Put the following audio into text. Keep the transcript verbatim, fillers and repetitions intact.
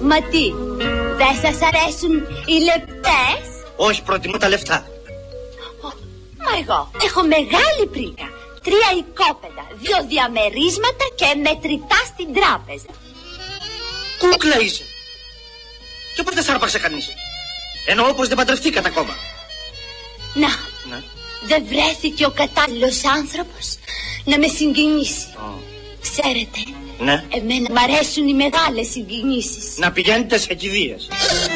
Μα τι, δεν σας αρέσουν οι λεπτές? Όχι, προτιμώ τα λεφτά. Μα εγώ έχω μεγάλη πρίκα. Τρία οικόπεδα, δύο διαμερίσματα και μετρητά στην τράπεζα. Κούκλα είσαι. Και πότε σ' άρπαξε κανείς? Εννοώ πως δεν παντρευτήκατε ακόμα. Να, ναι. Δεν βρέθηκε ο κατάλληλος άνθρωπος να με συγκινήσει. Oh. Ξέρετε, ναι. Εμένα μ' αρέσουν οι μεγάλες συγκινήσεις. Να πηγαίνετε σε κηδείες.